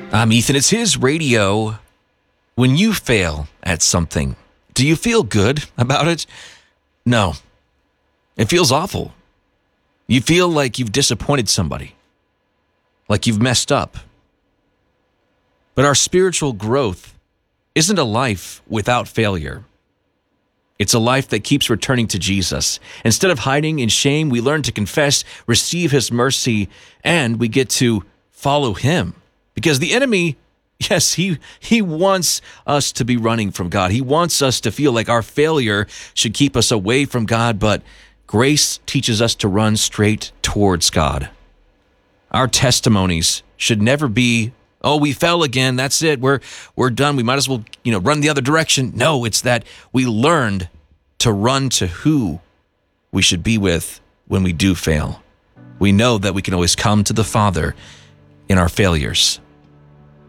I'm Ethan. It's his radio. When you fail at something, do you feel good about it? No. It feels awful. You feel like you've disappointed somebody, like you've messed up. But our spiritual growth isn't a life without failure. It's a life that keeps returning to Jesus. Instead of hiding in shame, we learn to confess, receive his mercy, and we get to follow him. Because the enemy, yes, he wants us to be running from God. He wants us to feel like our failure should keep us away from God, but grace teaches us to run straight towards God. Our testimonies should never be, oh, we fell again, that's it, we're done, we might as well, run the other direction. No, it's that we learned to run to who we should be with when we do fail. We know that we can always come to the Father in our failures.